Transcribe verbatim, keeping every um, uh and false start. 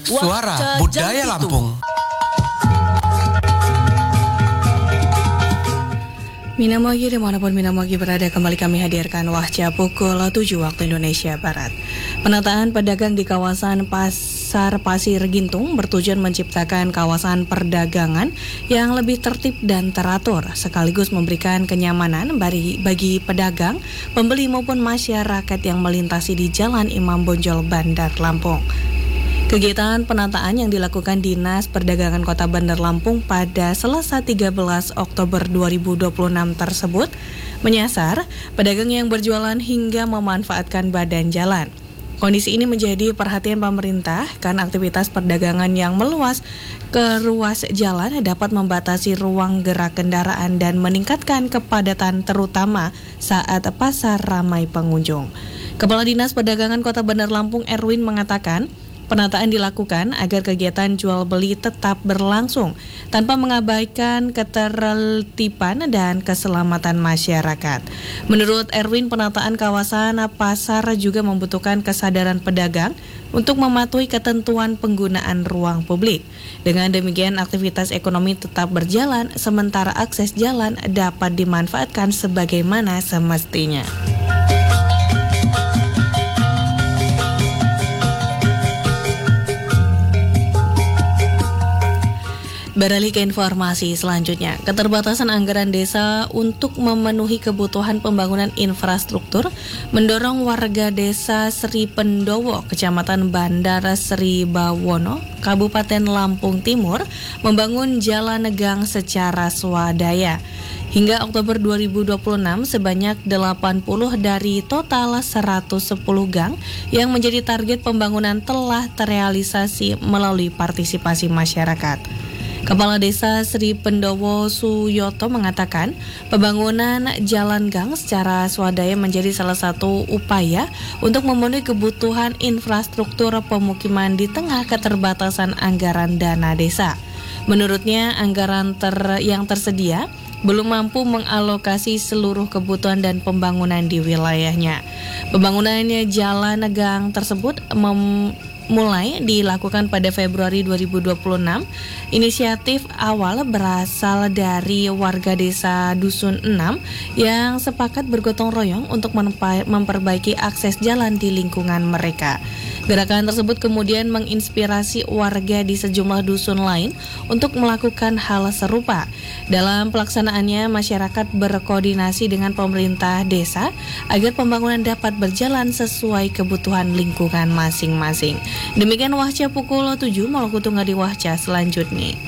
Suara Budaya Lampung. Minamogi dimanapun Minamogi berada, kembali kami hadirkan Wahca pukul tujuh waktu Indonesia Barat. Penataan pedagang di kawasan Pasar Pasir Gintung bertujuan menciptakan kawasan perdagangan yang lebih tertib dan teratur, sekaligus memberikan kenyamanan bagi, bagi pedagang, pembeli maupun masyarakat yang melintasi di Jalan Imam Bonjol, Bandar Lampung. Kegiatan penataan yang dilakukan Dinas Perdagangan Kota Bandar Lampung pada Selasa tiga belas Oktober dua ribu dua puluh enam tersebut menyasar pedagang yang berjualan hingga memanfaatkan badan jalan. Kondisi ini menjadi perhatian pemerintah karena aktivitas perdagangan yang meluas ke ruas jalan dapat membatasi ruang gerak kendaraan dan meningkatkan kepadatan terutama saat pasar ramai pengunjung. Kepala Dinas Perdagangan Kota Bandar Lampung Erwin mengatakan, penataan dilakukan agar kegiatan jual beli tetap berlangsung tanpa mengabaikan ketertiban dan keselamatan masyarakat. Menurut Erwin, penataan kawasan pasar juga membutuhkan kesadaran pedagang untuk mematuhi ketentuan penggunaan ruang publik. Dengan demikian, aktivitas ekonomi tetap berjalan sementara akses jalan dapat dimanfaatkan sebagaimana semestinya. Beralih ke informasi selanjutnya, keterbatasan anggaran desa untuk memenuhi kebutuhan pembangunan infrastruktur mendorong warga desa Sri Pendowo, Kecamatan Bandar Sri Bawono, Kabupaten Lampung Timur, membangun jalan gang secara swadaya. Hingga Oktober dua ribu dua puluh enam, sebanyak delapan puluh dari total seratus sepuluh gang yang menjadi target pembangunan telah terrealisasi melalui partisipasi masyarakat. Kepala Desa Sri Pendowo Suyoto mengatakan, pembangunan jalan gang secara swadaya menjadi salah satu upaya untuk memenuhi kebutuhan infrastruktur pemukiman di tengah keterbatasan anggaran dana desa. Menurutnya, anggaran ter yang tersedia belum mampu mengalokasi seluruh kebutuhan dan pembangunan di wilayahnya. Pembangunan jalan gang tersebut mem mulai dilakukan pada Februari dua ribu dua puluh enam. Inisiatif awal berasal dari warga desa Dusun enam yang sepakat bergotong royong untuk memperbaiki akses jalan di lingkungan mereka. Gerakan tersebut kemudian menginspirasi warga di sejumlah dusun lain untuk melakukan hal serupa. Dalam pelaksanaannya, masyarakat berkoordinasi dengan pemerintah desa agar pembangunan dapat berjalan sesuai kebutuhan lingkungan masing-masing. Demikian Wahca pukul tujuh, Maluku Tunggal di Wahca selanjutnya.